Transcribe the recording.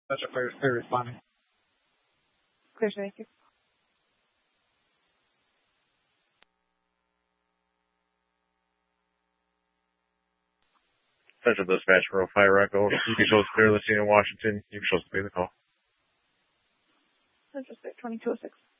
That's a clear responding. Clear, thank you. Central Dispatch for Fire Echo. You can show us clear listing in Washington. You can show us to pay the call. Central State 2206.